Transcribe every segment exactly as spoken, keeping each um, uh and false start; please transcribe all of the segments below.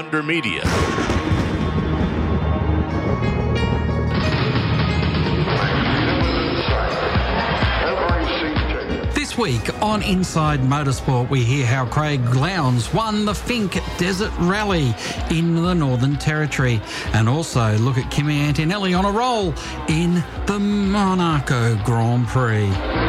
Thunder Media. This week on Inside Motorsport, we hear how Craig Lowndes won the Finke Desert Rally in the Northern Territory, and also look at Kimi Antonelli on a roll in the Monaco Grand Prix.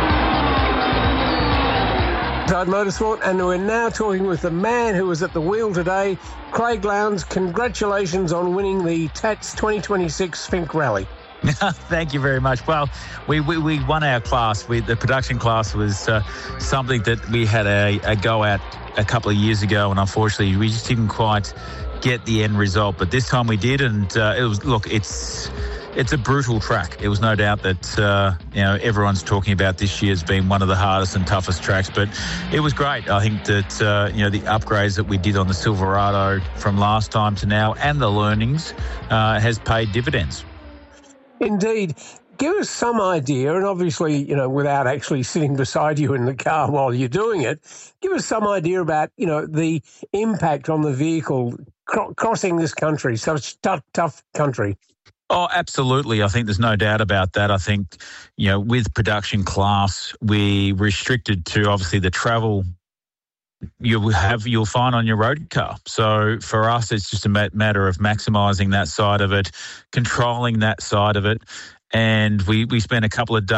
Inside Motorsport, and we're now talking with the man who was at the wheel today, Craig Lowndes. Congratulations on winning the T A T S twenty twenty-six Finke Rally. Thank you very much. Well, we, we, we won our class. We, the production class was uh, something that we had a, a go at a couple of years ago, and unfortunately we just didn't quite get the end result. But this time we did, and uh, it was look, it's it's a brutal track. It was no doubt that uh, you know everyone's talking about this year as being one of the hardest and toughest tracks, but it was great. I think that uh, you know the upgrades that we did on the Silverado from last time to now, and the learnings uh, has paid dividends. Indeed. Give us some idea, and obviously, you know, without actually sitting beside you in the car while you're doing it, give us some idea about, you know, the impact on the vehicle cro- crossing this country, such tough, tough country. Oh, absolutely. I think there's no doubt about that. I think, you know, with production class, we restricted to obviously the travel you have, you'll find on your road car. So for us, it's just a matter of maximising that side of it, controlling that side of it. And we, we spent a couple of days